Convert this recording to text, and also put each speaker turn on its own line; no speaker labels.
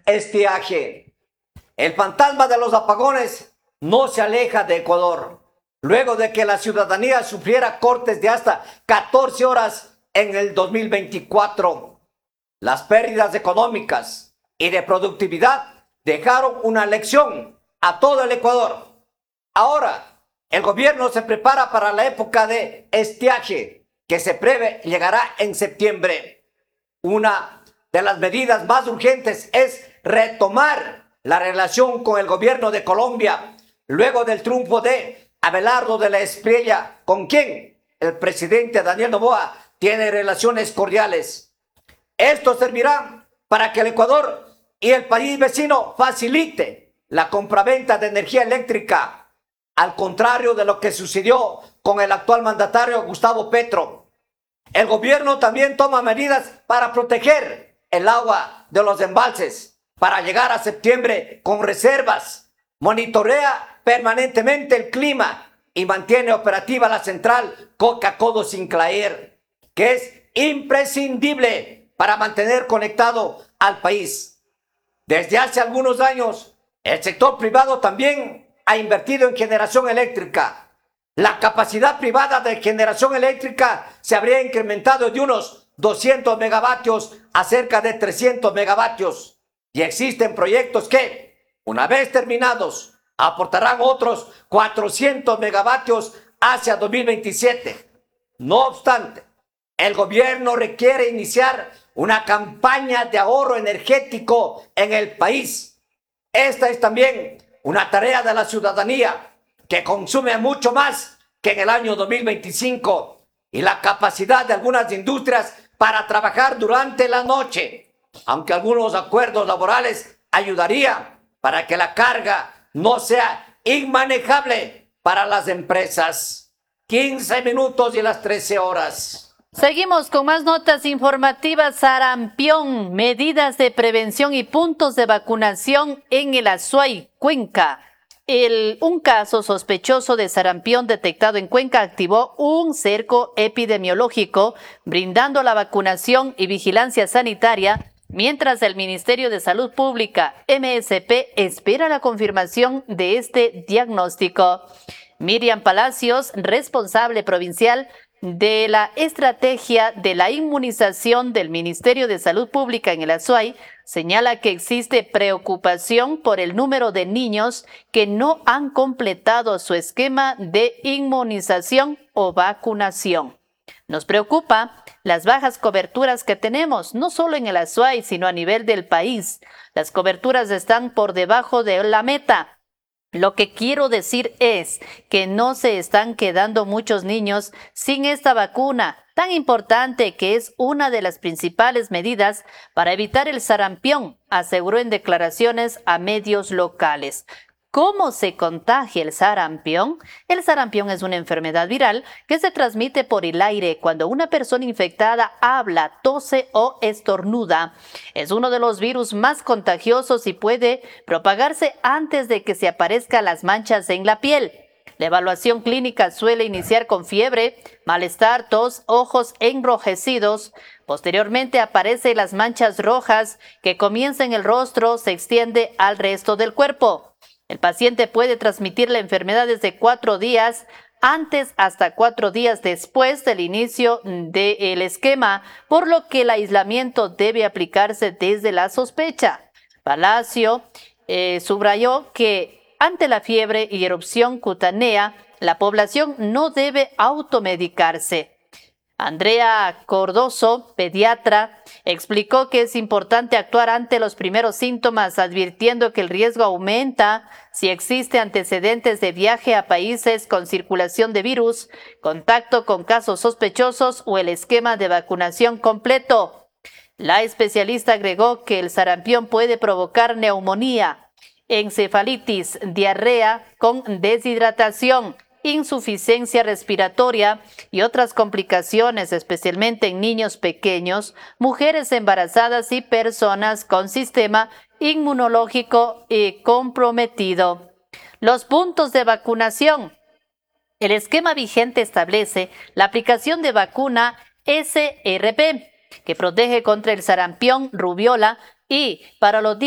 estiaje. El fantasma de los apagones no se aleja de Ecuador. Luego de que la ciudadanía sufriera cortes de hasta 14 horas en el 2024, las pérdidas económicas y de productividad dejaron una lección a todo el Ecuador. Ahora, el gobierno se prepara para la época de estiaje, que se prevé llegará en septiembre. Una de las medidas más urgentes es retomar la relación con el gobierno de Colombia, luego del triunfo de Abelardo de la Espriella, con quien el presidente Daniel Noboa tiene relaciones cordiales. Esto servirá para que el Ecuador y el país vecino facilite la compraventa de energía eléctrica, al contrario de lo que sucedió con el actual mandatario Gustavo Petro. El gobierno también toma medidas para proteger el agua de los embalses, para llegar a septiembre con reservas, monitorea permanentemente el clima y mantiene operativa la central Coca-Codo Sinclair, que es imprescindible para mantener conectado al país. Desde hace algunos años, el sector privado también ha invertido en generación eléctrica. La capacidad privada de generación eléctrica se habría incrementado de unos 200 megavatios a cerca de 300 megavatios. Y existen proyectos que, una vez terminados, aportarán otros 400 megavatios hacia 2027. No obstante, el gobierno requiere iniciar una campaña de ahorro energético en el país. Esta es también una tarea de la ciudadanía, que consume mucho más que en el año 2025, y la capacidad de algunas industrias para trabajar durante la noche, aunque algunos acuerdos laborales ayudaría para que la carga no sea inmanejable para las empresas. 15 minutos y las 13 horas.
Seguimos con más notas informativas. Sarampión, medidas de prevención y puntos de vacunación en el Azuay, Cuenca. Un caso sospechoso de sarampión detectado en Cuenca activó un cerco epidemiológico, brindando la vacunación y vigilancia sanitaria, mientras el Ministerio de Salud Pública, MSP, espera la confirmación de este diagnóstico. Miriam Palacios, responsable provincial de la estrategia de la inmunización del Ministerio de Salud Pública en el Azuay, señala que existe preocupación por el número de niños que no han completado su esquema de inmunización o vacunación. Nos preocupa las bajas coberturas que tenemos, no solo en el Azuay, sino a nivel del país. Las coberturas están por debajo de la meta. Lo que quiero decir es que no se están quedando muchos niños sin esta vacuna tan importante, que es una de las principales medidas para evitar el sarampión, aseguró en declaraciones a medios locales. ¿Cómo se contagia el sarampión? El sarampión es una enfermedad viral que se transmite por el aire cuando una persona infectada habla, tose o estornuda. Es uno de los virus más contagiosos y puede propagarse antes de que se aparezcan las manchas en la piel. La evaluación clínica suele iniciar con fiebre, malestar, tos, ojos enrojecidos. Posteriormente aparecen las manchas rojas que comienzan en el rostro, se extiende al resto del cuerpo. El paciente puede transmitir la enfermedad desde 4 días antes hasta 4 días después del inicio del esquema, por lo que el aislamiento debe aplicarse desde la sospecha. Palacio subrayó que ante la fiebre y erupción cutánea, la población no debe automedicarse. Andrea Cordoso, pediatra, explicó que es importante actuar ante los primeros síntomas, advirtiendo que el riesgo aumenta si existe antecedentes de viaje a países con circulación de virus, contacto con casos sospechosos o el esquema de vacunación completo. La especialista agregó que el sarampión puede provocar neumonía, encefalitis, diarrea con deshidratación, insuficiencia respiratoria y otras complicaciones, especialmente en niños pequeños, mujeres embarazadas y personas con sistema inmunológico comprometido. Los puntos de vacunación. El esquema vigente establece la aplicación de vacuna SRP, que protege contra el sarampión, rubiola y para los